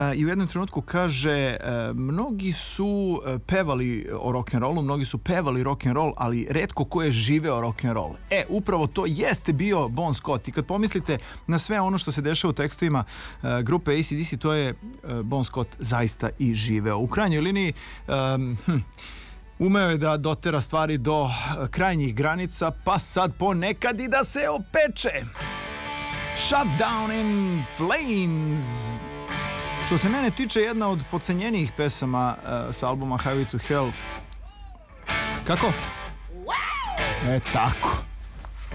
i u jednom trenutku kaže mnogi su pevali o rock'n'rollu, mnogi su pevali rock'n'roll, ali retko ko je živeo rock'n'roll. Upravo to jeste bio Bon Scott i kad pomislite na sve ono što se dešava u tekstovima grupe AC/DC, to je Bon Scott zaista i živeo. U krajnjoj liniji umeo je da dotera stvari do krajnjih granica, pa sad ponekad i da se opeče. Shut Down in Flames. Što se mene tiče, jedna od podcenjenijih pesama sa albuma Highway to Hell. Kako? Tako.